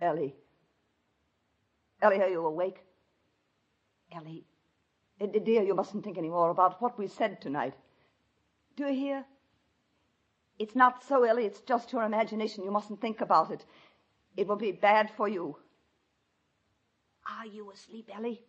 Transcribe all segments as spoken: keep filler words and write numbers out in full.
Ellie. Ellie, are you awake? Ellie. Uh, dear, you mustn't think any more about what we said tonight. Do you hear? It's not so, Ellie. It's just your imagination. You mustn't think about it. It will be bad for you. Are you asleep, Ellie?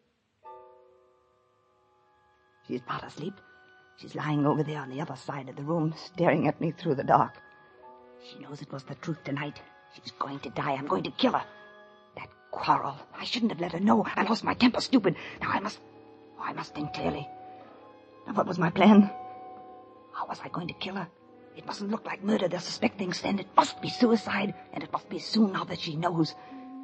She's not asleep. She's lying over there on the other side of the room, staring at me through the dark. She knows it was the truth tonight. She's going to die. I'm going to kill her. That quarrel. I shouldn't have let her know. I lost my temper, stupid. Now I must... Oh, I must think clearly. Now, what was my plan? How was I going to kill her? It mustn't look like murder. They'll suspect things then. It must be suicide, and it must be soon now that she knows.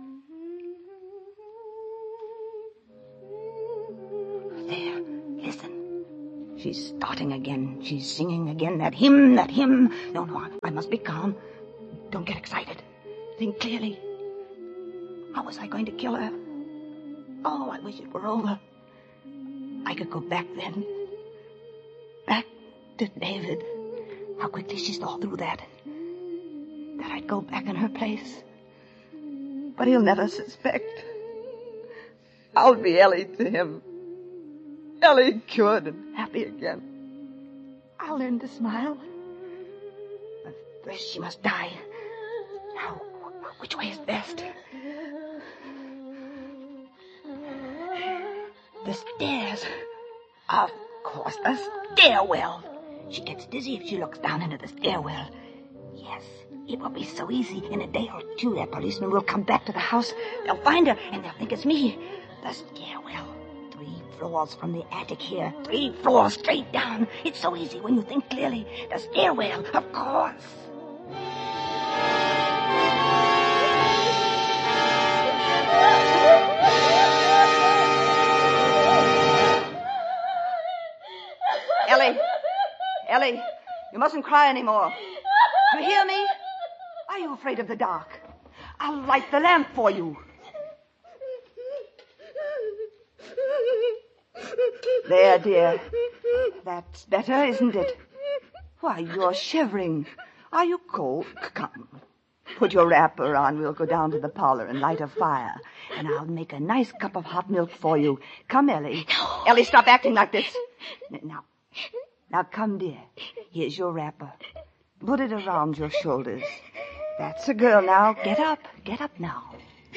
There, listen. She's starting again. She's singing again. That hymn, that hymn. No, no, I, I must be calm. Don't get excited. Think clearly. How was I going to kill her? Oh, I wish it were over. I could go back then. Back to David. How quickly she saw through that. That I'd go back in her place. But he'll never suspect. I'll be Ellie to him. Ellie cured and happy again. I'll learn to smile. But first she must die. Now, which way is best? The stairs. Of course, the stairwell. She gets dizzy if she looks down into the stairwell. Yes, it will be so easy. In a day or two, that policeman will come back to the house. They'll find her, and they'll think it's me. The stairwell. Three floors from the attic here. Three floors straight down. It's so easy when you think clearly. The stairwell, of course. Ellie. Ellie, you mustn't cry anymore. Do you hear me? Are you afraid of the dark? I'll light the lamp for you. There, dear. That's better, isn't it? Why, you're shivering. Are you cold? Come. Put your wrapper on. We'll go down to the parlor and light a fire. And I'll make a nice cup of hot milk for you. Come, Ellie. No. Ellie, stop acting like this. Now. Now, come, dear. Here's your wrapper. Put it around your shoulders. That's a girl now. Get up. Get up now.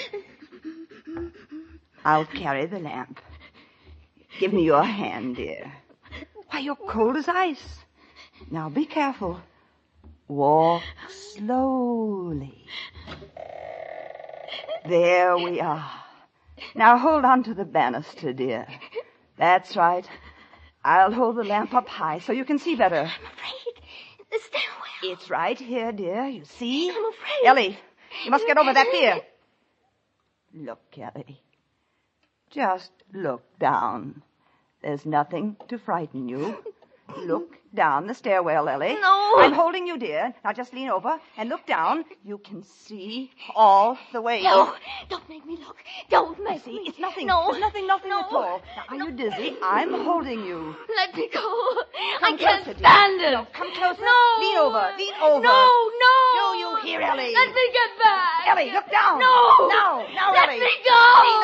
I'll carry the lamp. Give me your hand, dear. Why, you're cold as ice. Now, be careful. Walk slowly. There we are. Now, hold on to the banister, dear. That's right. I'll hold the lamp up high so you can see better. I'm afraid. The stairwell. It's right here, dear. You see? I'm afraid. Ellie, you must get over that fear. Look, Ellie. Just look down. There's nothing to frighten you. Look down the stairwell, Ellie. No. I'm holding you, dear. Now just lean over and look down. You can see all the way. No, don't make me look. Don't make See, me. it's nothing. No. There's nothing, nothing No. at all. Now, are you dizzy? I'm holding you. Let me go. Come I can't closer, dear. stand it. No, come closer. No. Lean over. Lean over. No, no. Do you hear, Ellie? Let me get back. Ellie, look down. No. Now, now, Let Ellie. me go. Lean